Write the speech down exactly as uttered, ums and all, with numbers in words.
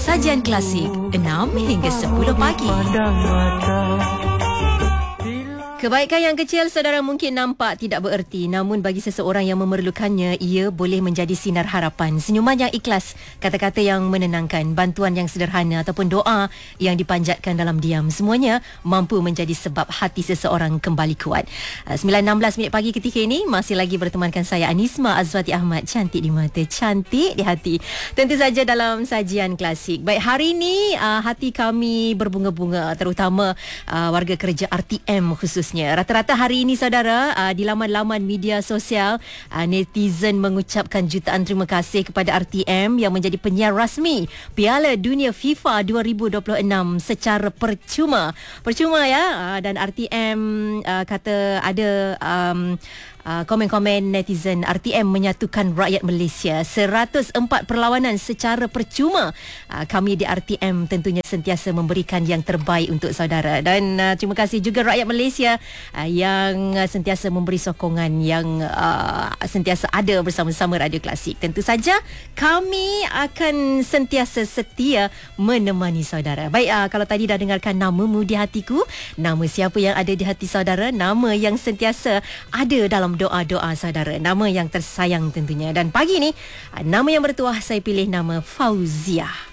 Sajian klasik enam hingga sepuluh pagi. Kebaikan yang kecil saudara mungkin nampak tidak bererti, namun bagi seseorang yang memerlukannya, ia boleh menjadi sinar harapan. Senyuman yang ikhlas, kata-kata yang menenangkan, bantuan yang sederhana ataupun doa yang dipanjatkan dalam diam, semuanya mampu menjadi sebab hati seseorang kembali kuat. sembilan enam belas minit pagi ketika ini masih lagi bertemankan saya Anisma Azwati Ahmad. Cantik di mata, cantik di hati. Tentu saja dalam sajian klasik. Baik, hari ini uh, hati kami berbunga-bunga, terutama uh, warga kerja R T M khusus. Rata-rata hari ini saudara, uh, di laman-laman media sosial, uh, netizen mengucapkan jutaan terima kasih kepada R T M yang menjadi penyiar rasmi Piala Dunia FIFA dua ribu dua puluh enam secara percuma. Percuma ya, uh, dan R T M uh, kata ada um, Uh, komen-komen netizen, R T M menyatukan rakyat Malaysia, seratus empat perlawanan secara percuma. Uh, kami di R T M tentunya sentiasa memberikan yang terbaik untuk saudara, dan uh, terima kasih juga rakyat Malaysia uh, yang uh, sentiasa memberi sokongan, yang uh, sentiasa ada bersama-sama Radio Klasik. Tentu saja kami akan sentiasa setia menemani saudara. Baik, uh, kalau tadi dah dengarkan namamu di hatiku, nama siapa yang ada di hati saudara, nama yang sentiasa ada dalam doa-doa saudara, nama yang tersayang tentunya. Dan pagi ni, nama yang bertuah saya pilih nama Fauziah.